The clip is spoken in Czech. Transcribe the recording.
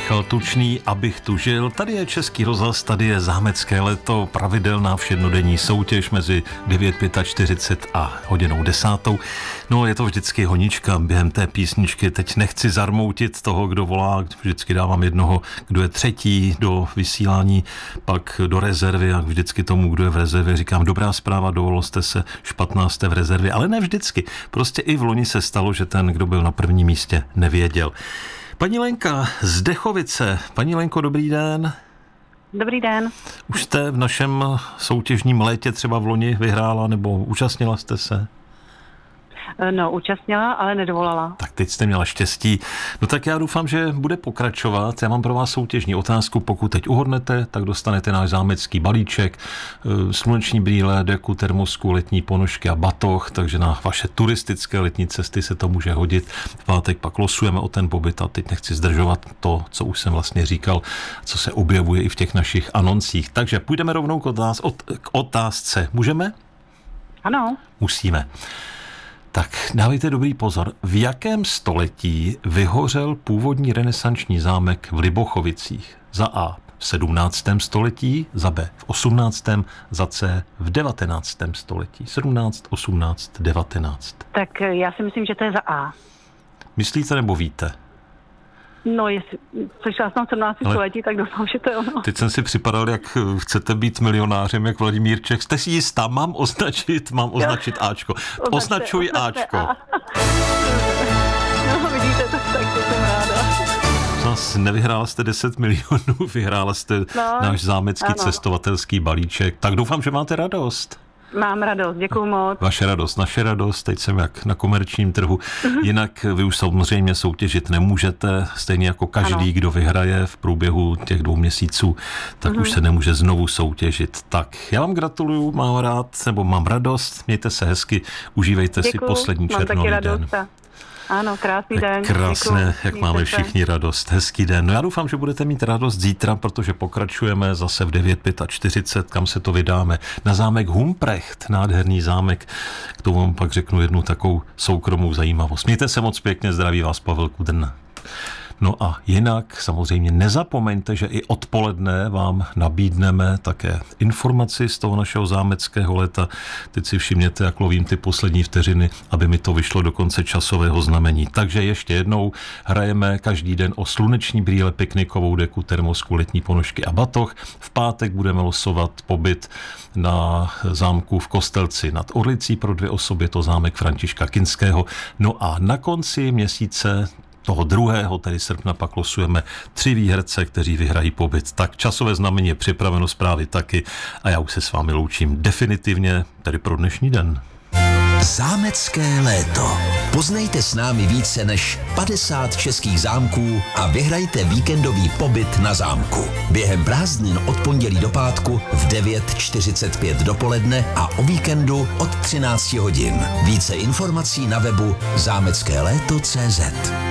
Michal Tučný, Abych tu žil. Tady je Český rozhlas, tady je Zámecké léto, pravidelná všednodenní soutěž mezi 9:45 a hodinou 10. No, je to vždycky honička během té písničky. Teď nechci zarmoutit toho, kdo volá, vždycky dávám jednoho, kdo je třetí do vysílání, pak do rezervy a vždycky tomu, kdo je v rezervě, říkám dobrá zpráva, dovolil jste se, špatná jste v rezervě, ale ne vždycky. Prostě i v loni se stalo, že ten, kdo byl na prvním místě, nevěděl. Paní Lenka z Dechovice. Paní Lenko, dobrý den. Dobrý den. Už jste v našem soutěžním létě třeba v loni vyhrála nebo účastnila jste se? No, účastnila, ale nedovolala. Tak teď jste měla štěstí. No tak já doufám, že bude pokračovat. Já mám pro vás soutěžní otázku. Pokud teď uhodnete, tak dostanete náš zámecký balíček, sluneční brýle, deku, termosku, letní ponožky a batoh, takže na vaše turistické letní cesty se to může hodit. V pátek pak losujeme o ten pobyt a teď nechci zdržovat to, co už jsem vlastně říkal, co se objevuje i v těch našich anoncích. Takže půjdeme rovnou k otázce. Můžeme? Ano. Musíme. Tak dávejte dobrý pozor. V jakém století vyhořel původní renesanční zámek v Libochovicích? Za A v 17. století, za B v 18., za C v 19. století. 17, 18, 19. Tak já si myslím, že to je za A. Myslíte nebo víte? No, jestli slyšela jsem 17. století, tak doufám, že to je ono. Teď jsem si připadal, jak chcete být milionářem, jak Vladimír Čech. Jste si jistá? Mám označit Ačko. Označuj Ačko. No, vidíte, tak to jsem ráda. Zas nevyhrála jste 10 milionů, vyhrála jste náš zámecký cestovatelský balíček. Tak doufám, že máte radost. Mám radost, děkuju moc. Vaše radost, naše radost, teď jsem jak na komerčním trhu. Jinak vy už samozřejmě soutěžit nemůžete, stejně jako každý, kdo vyhraje v průběhu těch 2 měsíců, tak už se nemůže znovu soutěžit. Tak já vám gratuluju, mám radost, mějte se hezky, užívejte si poslední červnový den. Ano, krásný den. Krásné, děkuju. jak máme všichni radost. Hezký den. No já doufám, že budete mít radost zítra, protože pokračujeme zase v 9:45, kam se to vydáme. Na zámek Humprecht, nádherný zámek. K tomu vám pak řeknu jednu takovou soukromou zajímavost. Mějte se moc pěkně, zdraví vás Pavel Kudrna. No a jinak samozřejmě nezapomeňte, že i odpoledne vám nabídneme také informaci z toho našeho zámeckého léta. Teď si všimněte, jak lovím ty poslední vteřiny, aby mi to vyšlo do konce časového znamení. Takže ještě jednou hrajeme každý den o sluneční brýle, piknikovou deku, termosku, letní ponožky a batoh. V pátek budeme losovat pobyt na zámku v Kostelci nad Orlicí pro 2 osoby, je to zámek Františka Kinského. No a na konci měsíce toho 2., tedy srpna, pak losujeme 3 výherce, kteří vyhrají pobyt. Tak časové znamení je připraveno, zprávy taky a já už se s vámi loučím definitivně, tedy pro dnešní den. Zámecké léto. Poznejte s námi více než 50 českých zámků a vyhrajte víkendový pobyt na zámku. Během prázdnin od pondělí do pátku v 9:45 dopoledne a o víkendu od 13 hodin. Více informací na webu zameckéléto.cz.